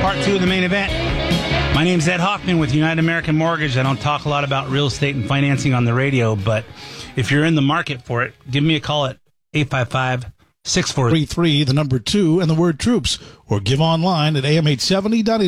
Part 2 of the main event. My name's Ed Hoffman with United American Mortgage. I don't talk a lot about real estate and financing on the radio, but if you're in the market for it, give me a call at 855-6433, the number 2, and the word troops, or give online at am870.info.